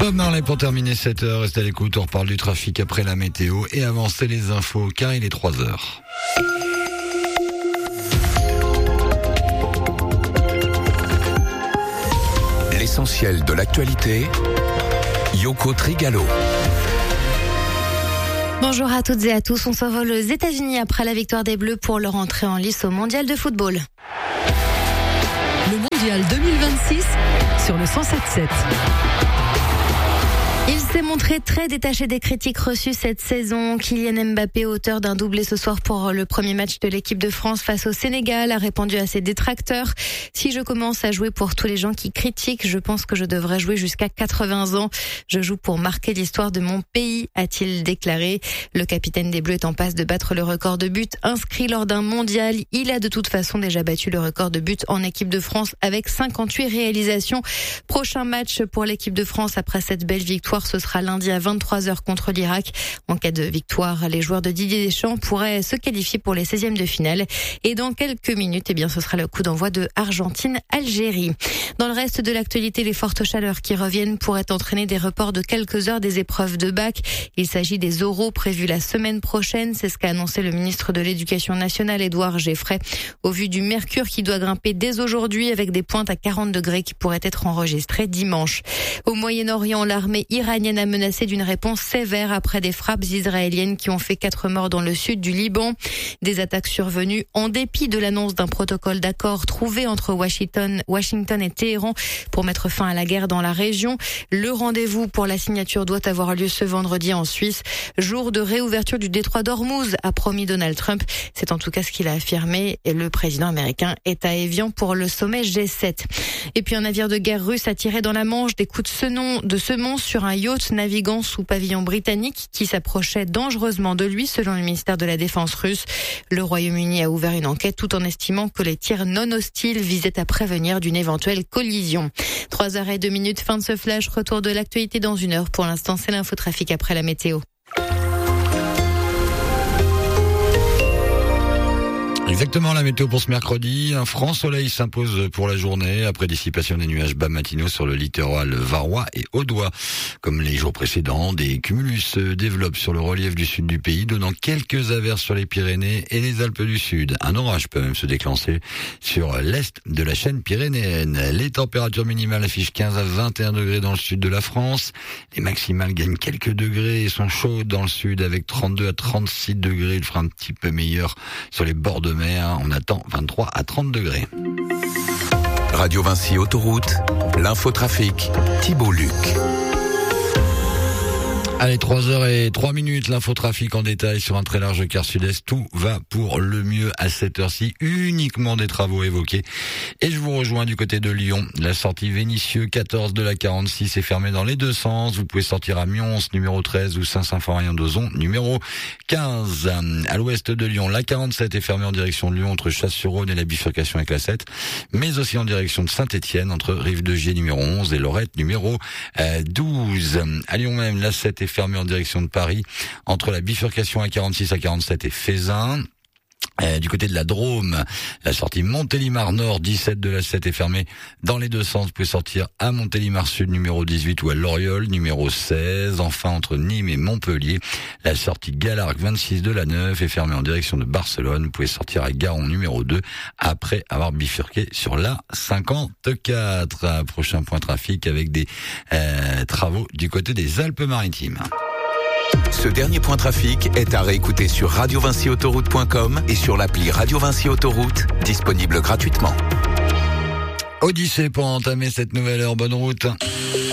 Bob Marley pour terminer 7h. Restez à l'écoute, on reparle du trafic après la météo et avancez les infos car il est 3h. L'essentiel de l'actualité, Yoko Trigalo. Bonjour à toutes et à tous, on s'envole aux États-Unis après la victoire des Bleus pour leur entrée en lice au Mondial de football. Le Mondial 2026 sur le 107.7. Il s'est montré très détaché des critiques reçues cette saison. Kylian Mbappé, auteur d'un doublé ce soir pour le premier match de l'équipe de France face au Sénégal, a répondu à ses détracteurs. Si je commence à jouer pour tous les gens qui critiquent, je pense que je devrais jouer jusqu'à 80 ans. Je joue pour marquer l'histoire de mon pays, a-t-il déclaré. Le capitaine des Bleus est en passe de battre le record de buts inscrit lors d'un mondial. Il a de toute façon déjà battu le record de buts en équipe de France avec 58 réalisations. Prochain match pour l'équipe de France après cette belle victoire, ce sera lundi à 23h contre l'Irak. En cas de victoire, les joueurs de Didier Deschamps pourraient se qualifier pour les 16e de finale. Et dans quelques minutes, ce sera le coup d'envoi de Argentine-Algérie. Dans le reste de l'actualité, les fortes chaleurs qui reviennent pourraient entraîner des reports de quelques heures des épreuves de bac. Il s'agit des oraux prévus la semaine prochaine. C'est ce qu'a annoncé le ministre de l'Éducation nationale, Édouard Geoffrey. Au vu du mercure qui doit grimper dès aujourd'hui avec des pointes à 40 degrés qui pourraient être enregistrées dimanche. Au Moyen-Orient, l'armée iranienne a menacé d'une réponse sévère après des frappes israéliennes qui ont fait 4 morts dans le sud du Liban. Des attaques survenues en dépit de l'annonce d'un protocole d'accord trouvé entre Washington et Téhéran pour mettre fin à la guerre dans la région. Le rendez-vous pour la signature doit avoir lieu ce vendredi en Suisse, jour de réouverture du détroit d'Ormuz, a promis Donald Trump. C'est en tout cas ce qu'il a affirmé. Et le président américain est à Évian pour le sommet G7. Et puis un navire de guerre russe a tiré dans la Manche des coups de semonce sur un yacht naviguant sous pavillon britannique qui s'approchait dangereusement de lui, selon le ministère de la Défense russe. Le Royaume-Uni a ouvert une enquête tout en estimant que les tirs non hostiles visaient à prévenir d'une éventuelle collision. 3h02, fin de ce flash. Retour de l'actualité dans 1 heure. Pour l'instant, c'est l'infotrafic après la météo. Exactement, la météo pour ce mercredi. Un franc soleil s'impose pour la journée après dissipation des nuages bas matinaux sur le littoral varois et audois. Comme les jours précédents, des cumulus se développent sur le relief du sud du pays, donnant quelques averses sur les Pyrénées et les Alpes du Sud. Un orage peut même se déclencher sur l'est de la chaîne pyrénéenne. Les températures minimales affichent 15 à 21 degrés dans le sud de la France. Les maximales gagnent quelques degrés et sont chaudes dans le sud avec 32 à 36 degrés. Il fera un petit peu meilleur sur les bords de mer. On attend 23 à 30 degrés. Radio Vinci Autoroute, l'infotrafic, Thibault Luc. Allez, 3h03, l'infotrafic en détail sur un très large quart sud-est. Tout va pour le mieux à cette heure-ci. Uniquement des travaux évoqués. Et je vous rejoins du côté de Lyon. La sortie Vénissieux 14 de la 46 est fermée dans les deux sens. Vous pouvez sortir à Mions, numéro 13, ou Saint-Symphorien-d'Ozon, numéro 15. À l'ouest de Lyon, la 47 est fermée en direction de Lyon entre Chasse-sur-Rhône et la bifurcation avec la 7. Mais aussi en direction de Saint-Étienne entre Rive-de-Gier, numéro 11, et Lorette, numéro 12. À Lyon même, la 7 est fermé en direction de Paris, entre la bifurcation A46 à 47 et Fézin. Du côté de la Drôme, la sortie Montélimar Nord 17 de la 7 est fermée dans les deux sens. Vous pouvez sortir à Montélimar Sud numéro 18 ou à Loriol numéro 16. Enfin, entre Nîmes et Montpellier, la sortie Galargue 26 de la 9 est fermée en direction de Barcelone. Vous pouvez sortir à Garon numéro 2 après avoir bifurqué sur la 54. Prochain point trafic avec des travaux du côté des Alpes-Maritimes. Ce dernier point trafic est à réécouter sur radiovinciautoroute.com et sur l'appli Radio Vinci Autoroute, disponible gratuitement. Odyssée pour entamer cette nouvelle heure. Bonne route.